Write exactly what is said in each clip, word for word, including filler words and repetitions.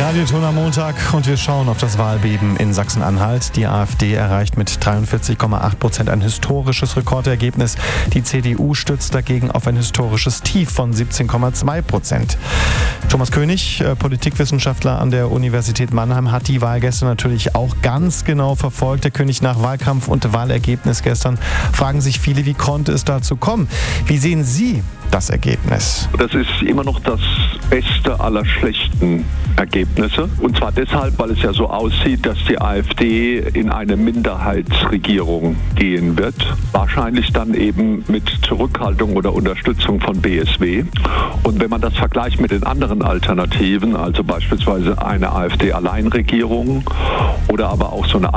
Radioton am Montag und wir schauen auf das Wahlbeben in Sachsen-Anhalt. Die AfD erreicht mit dreiundvierzig Komma acht Prozent ein historisches Rekordergebnis. Die C D U stützt dagegen auf ein historisches Tief von siebzehn Komma zwei Prozent. Thomas König, Politikwissenschaftler an der Universität Mannheim, hat die Wahl gestern natürlich auch ganz genau verfolgt. Der König, nach Wahlkampf und Wahlergebnis gestern fragen sich viele, wie konnte es dazu kommen? Wie sehen Sie das Ergebnis? Das ist immer noch das beste aller schlechten Ergebnisse. Und zwar deshalb, weil es ja so aussieht, dass die AfD in eine Minderheitsregierung gehen wird. Wahrscheinlich dann eben mit Zurückhaltung oder Unterstützung von B S W. Und wenn man das vergleicht mit den anderen Alternativen, also beispielsweise eine AfD-Alleinregierung oder aber auch so eine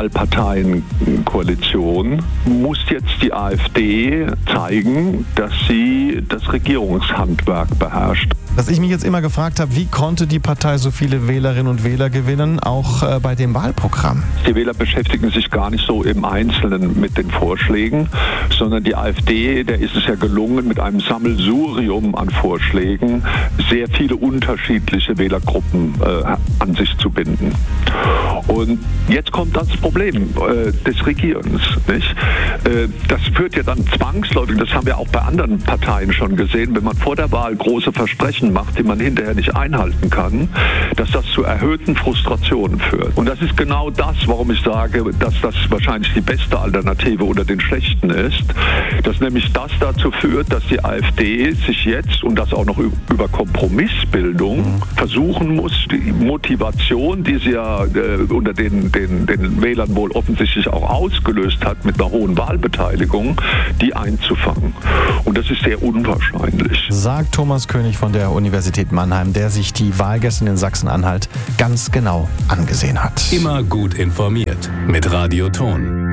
Allparteien-Koalition, muss jetzt die AfD zeigen, dass sie das Regierungshandwerk beherrscht. Was ich mich jetzt immer gefragt habe, wie konnte die Partei so viele Wählerinnen und Wähler gewinnen, auch äh, bei dem Wahlprogramm? Die Wähler beschäftigen sich gar nicht so im Einzelnen mit den Vorschlägen, sondern die AfD, der ist es ja gelungen, mit einem Sammelsurium an Vorschlägen sehr viele unterschiedliche Wählergruppen äh, an sich zu binden. Und jetzt kommt das Problem äh, des Regierens. Nicht? Äh, das führt ja dann zwangsläufig, das haben wir auch bei anderen Parteien schon gesehen, wenn man vor der Wahl große Versprechen macht, die man hinterher nicht einhalten kann, dass das zu erhöhten Frustrationen führt. Und das ist genau das, warum ich sage, dass das wahrscheinlich die beste Alternative unter den schlechten ist, dass nämlich das dazu führt, dass die AfD sich jetzt, und das auch noch über Kompromissbildung, mhm. versuchen muss, die Motivation, die sie ja äh, unter den, den, den Wählern wohl offensichtlich auch ausgelöst hat mit einer hohen Wahlbeteiligung, die einzufangen. Und das ist sehr unwahrscheinlich. Sagt Thomas König von der Universität Mannheim, der sich die Wahl gestern in Sachsen-Anhalt ganz genau angesehen hat. Immer gut informiert mit Radioton.